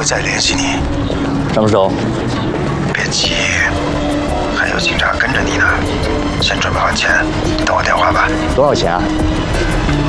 再联系你。 什么时候？ 别急，还有警察跟着你呢。先准备好钱，等我电话吧。 多少钱啊？